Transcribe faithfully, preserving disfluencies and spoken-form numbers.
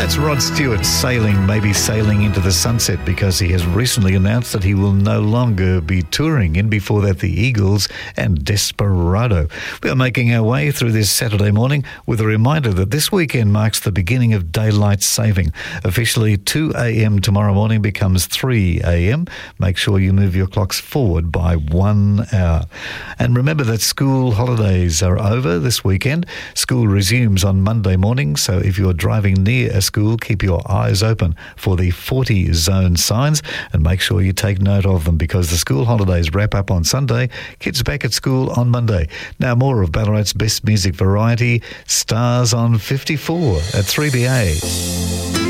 That's Rod Stewart sailing, maybe sailing into the sunset, because he has recently announced that he will no longer be touring. In before that, the Eagles and Desperado. We are making our way through this Saturday morning with a reminder that this weekend marks the beginning of daylight saving. Officially, two a.m. tomorrow morning becomes three a.m. Make sure you move your clocks forward by one hour. And remember that school holidays are over this weekend. School resumes on Monday morning, so if you're driving near a school, keep your eyes open for the forty zone signs and make sure you take note of them, because the school holidays wrap up on Sunday, kids back at school on Monday. Now more of Ballarat's best music variety, Stars on fifty-four at three B A.